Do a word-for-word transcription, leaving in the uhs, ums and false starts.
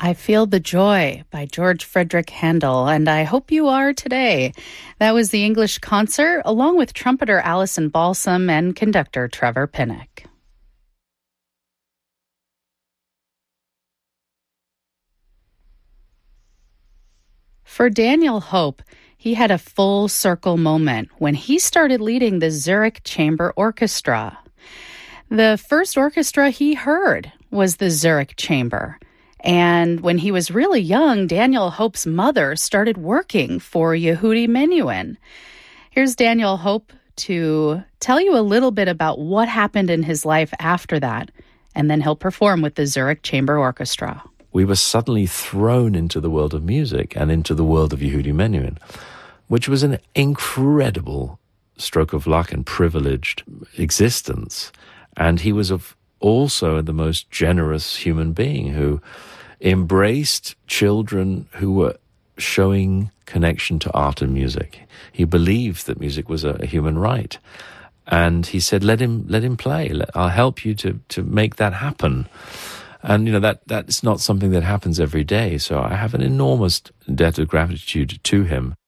I Feel the Joy by George Frederick Handel, and I hope you are today. That was the English concert, along with trumpeter Alison Balsam and conductor Trevor Pinnock. For Daniel Hope, he had a full circle moment when he started leading the Zurich Chamber Orchestra. The first orchestra he heard was the Zurich Chamber. And when he was really young, Daniel Hope's mother started working for Yehudi Menuhin. Here's Daniel Hope to tell you a little bit about what happened in his life after that, and then he'll perform with the Zurich Chamber Orchestra. We were suddenly thrown into the world of music and into the world of Yehudi Menuhin, which was an incredible stroke of luck and privileged existence. And he was of also the most generous human being who embraced children who were showing connection to art and music. He believed that music was a, a human right. And he said, let him let him play. Let, I'll help you to, to make that happen. And, you know, that that's not something that happens every day. So I have an enormous debt of gratitude to him.